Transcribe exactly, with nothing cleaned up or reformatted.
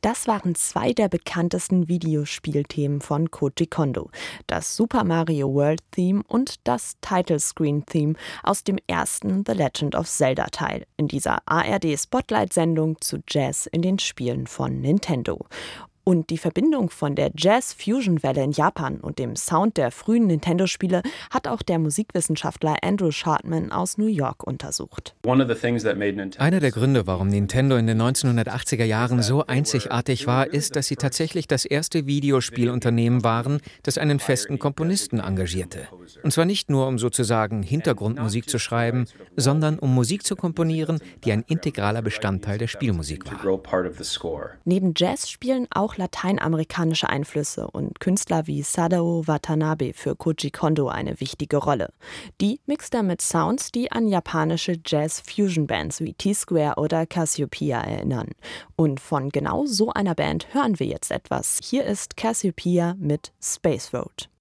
Das waren zwei der bekanntesten Videospielthemen von Koji Kondo. Das Super Mario World Theme und das Title Screen Theme aus dem ersten The Legend of Zelda Teil in dieser A R D Spotlight-Sendung zu Jazz in den Spielen von Nintendo. Und die Verbindung von der Jazz-Fusion-Welle in Japan und dem Sound der frühen Nintendo-Spiele hat auch der Musikwissenschaftler Andrew Schartman aus New York untersucht. Einer der Gründe, warum Nintendo in den neunzehnhundertachtziger Jahren so einzigartig war, ist, dass sie tatsächlich das erste Videospielunternehmen waren, das einen festen Komponisten engagierte. Und zwar nicht nur, um sozusagen Hintergrundmusik zu schreiben, sondern um Musik zu komponieren, die ein integraler Bestandteil der Spielmusik war. Neben Jazz spielen auch lateinamerikanische Einflüsse und Künstler wie Sadao Watanabe für Koji Kondo eine wichtige Rolle. Die mixt er mit Sounds, die an japanische Jazz-Fusion-Bands wie T-Square oder Cassiopeia erinnern. Und von genau so einer Band hören wir jetzt etwas. Hier ist Cassiopeia mit Space Road.